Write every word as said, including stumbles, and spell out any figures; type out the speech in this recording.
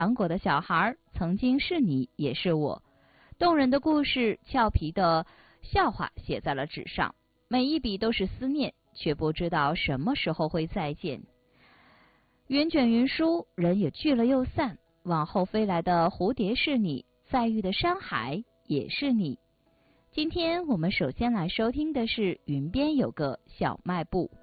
糖果的小孩，曾经是你，也是我。动人的故事，俏皮的笑话写在了纸上，每一笔都是思念，却不知道什么时候会再见。云卷云舒，人也聚了又散，往后飞来的蝴蝶是你，再遇的山海也是你。今天我们首先来收听的是云边有个小卖部。